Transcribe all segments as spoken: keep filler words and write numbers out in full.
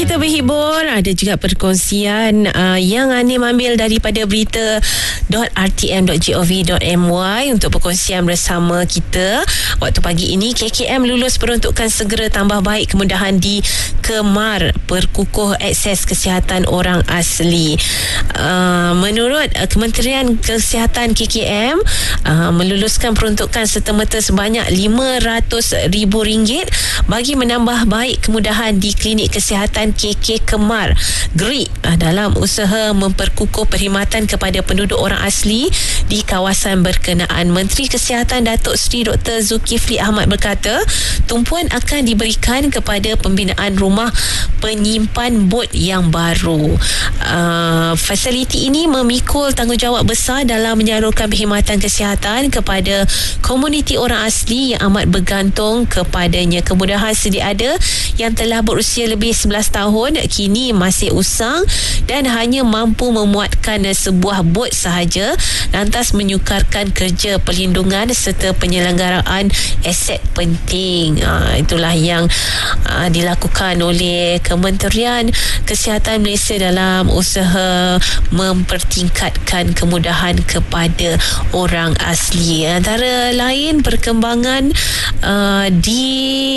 kita berhibur, ada juga perkongsian uh, yang Anim ambil daripada berita r t m dot gov dot m y untuk perkongsian bersama kita. Waktu pagi ini, K K M lulus peruntukan segera tambah baik kemudahan di Kemar, perkukuh akses kesihatan orang asli. Uh, menurut uh, Kementerian Kesihatan K K M, uh, meluluskan peruntukan serta-merta sebanyak lima ratus ribu ringgit bagi menambah baik kemudahan di klinik kesihatan K K Kemar Geri dalam usaha memperkukuh perkhidmatan kepada penduduk orang asli di kawasan berkenaan. Menteri Kesihatan Datuk Seri Doktor Zulkifli Ahmad berkata, tumpuan akan diberikan kepada pembinaan rumah penyimpan bot yang baru. Uh, fasiliti ini memikul tanggungjawab besar dalam menyalurkan perkhidmatan kesihatan kepada komuniti orang asli yang amat bergantung kepadanya. Kemudahan sedia ada yang telah berusia lebih sebelas tahun kini masih usang dan hanya mampu memuatkan sebuah bot sahaja, lantas menyukarkan kerja perlindungan serta penyelenggaraan aset penting. Uh, itulah yang uh, dilakukan oleh Kementerian Kesihatan Malaysia dalam usaha mempertingkatkan kemudahan kepada orang asli. Antara lain perkembangan uh, di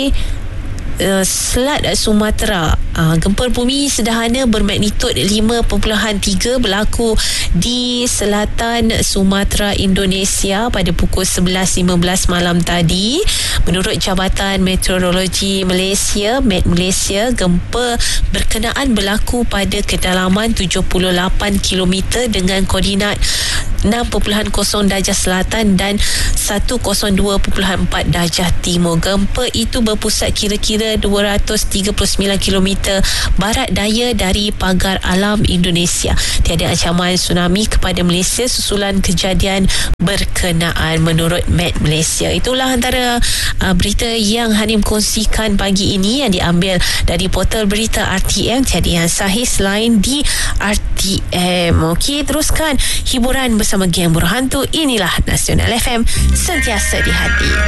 Uh, Selat Sumatera, uh, gempa bumi sederhana bermagnitud lima perpuluhan tiga berlaku di selatan Sumatera, Indonesia pada pukul sebelas lima belas malam tadi. Menurut Jabatan Meteorologi Malaysia, Met Malaysia, gempa berkenaan berlaku pada kedalaman tujuh puluh lapan kilometer dengan koordinat enam perpuluhan kosong darjah selatan dan seratus dua perpuluhan empat darjah timur. Gempa itu berpusat kira-kira dua ratus tiga puluh sembilan kilometer barat daya dari pagar alam Indonesia. Tiada ancaman tsunami kepada Malaysia susulan kejadian berkenaan menurut Met Malaysia. Itulah antara uh, berita yang Hanim kongsikan pagi ini yang diambil dari portal berita R T M. Tiada yang sahih selain di R T M. Okey, teruskan hiburan bersama Geng Burhantu. Inilah Nasional F M, sentiasa di hati.